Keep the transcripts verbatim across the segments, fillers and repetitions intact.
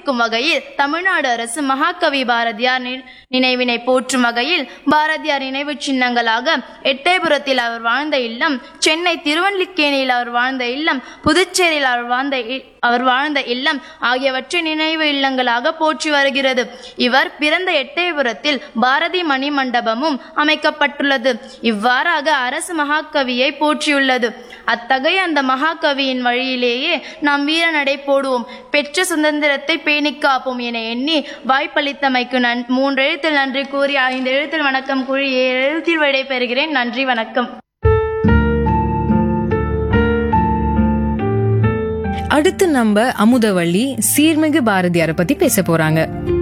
கௌரவிக்கும் வகையில் தமிழ்நாடு அரசு மகாகவி பாரதியார் நினைவினை போற்றும் வகையில் பாரதியார் நினைவு சின்னங்களாக எட்டயபுரத்தில் அவர் வாழ்ந்த இல்லம், சென்னை திருவல்லிக்கேணியில் அவர் வாழ்ந்த இல்லம், புதுச்சேரியில் அவர் வாழ்ந்த அவர் வாழ்ந்த இல்லம் ஆகியவற்றை நினைவு இல்லங்களாக போற்றி வருகிறது. இவர் பிறந்த எட்டயபுரத்தில் பாரதி மணி மண்டபமும் அமைக்கப்பட்டுள்ளது. இவ்வாறாக அரசு மகாகவியை போற்றியுள்ளது. அத்தகைய அந்த மகாகவியின் வழியிலேயே நாம் வீரநடை போடுவோம், பெற்ற சுதந்திரத்தை பேணி காப்போம் என எண்ணி வாய்ப்பளித்தமைக்கு நன் மூன்று எழுத்தில் நன்றி கூறி ஐந்து எழுத்தில் வணக்கம் கூறி ஏழு எழுத்தில் விடை பெறுகிறேன். நன்றி, வணக்கம். அடுத்து நம்ம அமுதவள்ளி சீர்மிகு பாரதியாரை பத்தி பேச போறாங்க.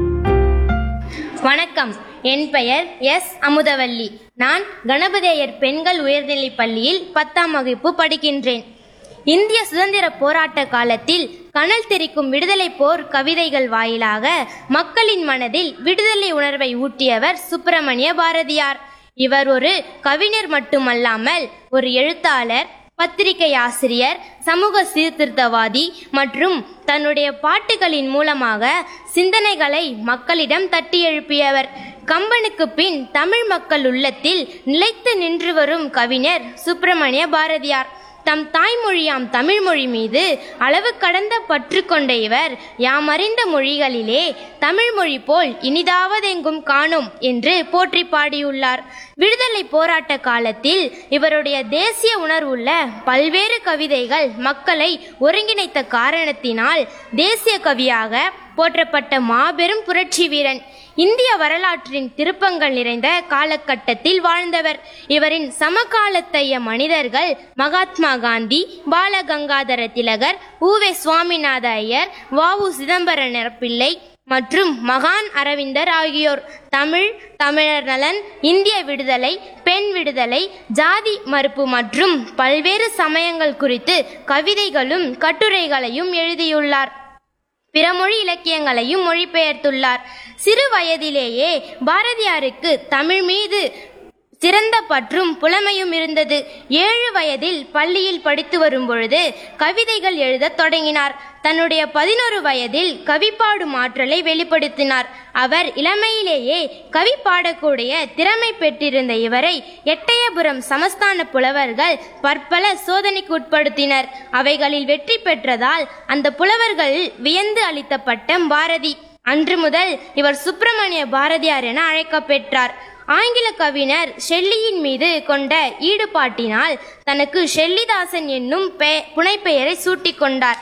வணக்கம், என் பெயர் எஸ் அமுதவள்ளி. நான் கணபதியர் பெண்கள் உயர்நிலைப் பள்ளியில் பத்தாம் வகுப்பு படிக்கின்றேன். இந்திய சுதந்திர போராட்ட காலத்தில் கனல் தெரிக்கும் விடுதலை போர் கவிதைகள் வாயிலாக மக்களின் மனதில் விடுதலை உணர்வை ஊட்டியவர் சுப்பிரமணிய பாரதியார். இவர் ஒரு கவிஞர் மட்டுமல்லாமல் ஒரு எழுத்தாளர், பத்திரிகை ஆசிரியர், சமூக சீர்திருத்தவாதி மற்றும் தன்னுடைய பாட்டுகளின் மூலமாக சிந்தனைகளை மக்களிடம் தட்டி எழுப்பியவர். கம்பனுக்கு பின் தமிழ் மக்கள் உள்ளத்தில் நிலைத்து நின்று வரும் கவிஞர் சுப்பிரமணிய பாரதியார். தம் தாய்மொழியாம் தமிழ் மொழி மீது அளவு கடந்த பற்று கொண்ட இவர் யாமறிந்த மொழிகளிலே தமிழ் மொழி போல் இனிதாவதெங்கும் காணோம் என்று போற்றி பாடியுள்ளார். விடுதலை போராட்ட காலத்தில் இவருடைய தேசிய உணர்வுள்ள பல்வேறு கவிதைகள் மக்களை ஒருங்கிணைத்த காரணத்தினால் தேசிய கவியாக போற்றப்பட்ட மாபெரும் புரட்சி வீரன். இந்திய வரலாற்றின் திருப்பங்கள் நிறைந்த காலகட்டத்தில் வாழ்ந்தவர். இவரின் சமகாலத்தைய மனிதர்கள் மகாத்மா காந்தி, பாலகங்காதர திலகர், உவே சுவாமிநாத ஐயர், வாவு சிதம்பர பிள்ளை மற்றும் மகான் அரவிந்தர் ஆகியோர். தமிழ், தமிழர் நலன், இந்திய விடுதலை, பெண் விடுதலை, ஜாதி மறுப்பு மற்றும் பல்வேறு சமயங்கள் குறித்து கவிதைகளும் கட்டுரைகளையும் எழுதியுள்ளார். பிற மொழி இலக்கியங்களையும் மொழிபெயர்த்துள்ளார். சிறு வயதிலேயே பாரதியாருக்கு தமிழ் மீது சிறந்த பற்றும் புலமையும் இருந்தது. ஏழு வயதில் பள்ளியில் படித்து வரும் பொழுது கவிதைகள் எழுதத் தொடங்கினார். தன்னுடைய பதினொரு வயதில் கவி பாடும் ஆற்றலை வெளிப்படுத்தினார். அவர் இளமையிலேயே கவி பாடக்கூடிய திறமை பெற்றிருந்த இவரை எட்டயபுரம் சமஸ்தான புலவர்கள் பற்பல சோதனைக்கு உட்படுத்தினர். அவைகளில் வெற்றி பெற்றதால் அந்த புலவர்கள் வியந்து அளித்த பட்டம் பாரதி. அன்று முதல் இவர் சுப்பிரமணிய பாரதியார் என அழைக்கப்பெற்றார். ஆங்கில கவிஞர் ஷெல்லியின் மீது கொண்ட ஈடுபாட்டினால் தனக்கு ஷெல்லிதாசன் என்னும் புனைப்பெயரை சூட்டிக் கொண்டார்.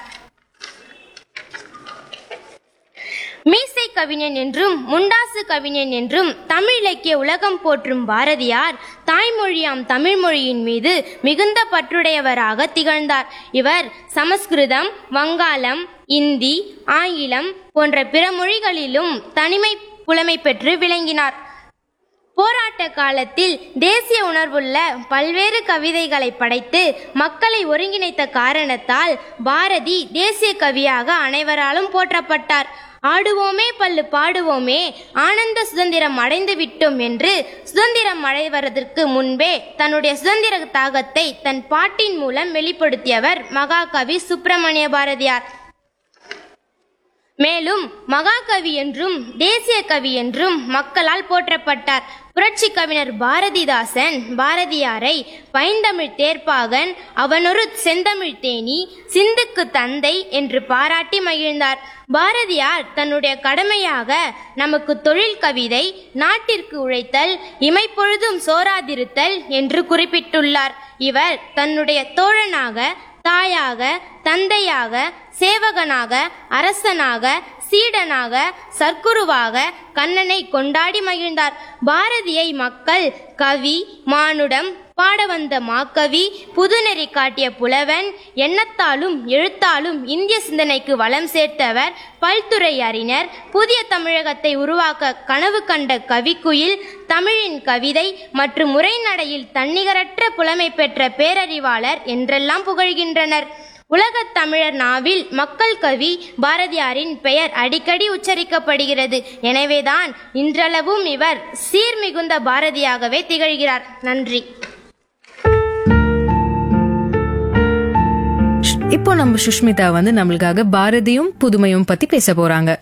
மீசை கவிஞன் என்றும் முண்டாசு கவிஞன் என்றும் தமிழ் இலக்கிய உலகம் போற்றும் பாரதியார் தாய்மொழியாம் தமிழ் மொழியின் மீது மிகுந்த பற்றுடையவராக திகழ்ந்தார். இவர் சமஸ்கிருதம், வங்காளம், இந்தி, ஆங்கிலம் போன்ற பிற மொழிகளிலும் தனிமை புலமை பெற்று விளங்கினார். போராட்ட காலத்தில் தேசிய உணர்வுள்ள பல்வேறு கவிதைகளை படைத்து மக்களை ஒருங்கிணைத்த காரணத்தால் பாரதி தேசிய கவியாக அனைவராலும் போற்றப்பட்டார். ஆடுவோமே பல்லு பாடுவோமே, ஆனந்த சுதந்திரம் அடைந்து விட்டோம் என்று சுதந்திரம் அடைவதற்கு முன்பே தன்னுடைய சுதந்திர தாகத்தை தன் பாட்டின் மூலம் வெளிப்படுத்தியவர் மகாகவி சுப்பிரமணிய பாரதியார். மேலும் மகாகவி என்றும் தேசிய கவி என்றும் மக்களால் போற்றப்பட்டார். புரட்சி கவிஞர் பாரதிதாசன் பாரதியாரை பைந்தமிழ் தேர்ப்பாகன், அவனொரு செந்தமிழ் தேனி, சிந்துக்கு தந்தை என்று பாராட்டி மகிழ்ந்தார். பாரதியார் தன்னுடைய கடமையாக நமக்கு தொழில் கவிதை, நாட்டிற்கு உழைத்தல், இமைப்பொழுதும் சோராதிருத்தல் என்று குறிப்பிட்டுள்ளார். இவர் தன்னுடைய தோழனாக, தாயாக, தந்தையாக, சேவகனாக, அரசனாக, சீடனாக, சர்க்குருவாக கண்ணனை கொண்டாடி மகிழ்ந்தார். பாரதியை மக்கள் கவி, மானுடம் பாட வந்த மாக்கவி, புதுநெறி காட்டிய புலவன், எண்ணத்தாலும் எழுத்தாலும் இந்திய சிந்தனைக்கு வளம் சேர்த்தவர், பல்துறை அறிஞர், புதிய தமிழகத்தை உருவாக்க கனவு கண்ட கவிக்குயில், தமிழின் கவிதை மற்றும் உரைநடையில் தன்னிகரற்ற புலமை பெற்ற பேரறிவாளர் என்றெல்லாம் புகழ்கின்றனர். உலகத் தமிழர் நாவில் மக்கள் கவி பாரதியாரின் பெயர் அடிக்கடி உச்சரிக்கப்படுகிறது. எனவேதான் இன்றளவும் இவர் சீர்மிகுந்த பாரதியாகவே திகழ்கிறார். நன்றி. இப்போ நம்ம சுஷ்மிதா வந்து நம்மளுக்காக பாரதியும் புதுமையும் பத்தி பேச போறாங்க.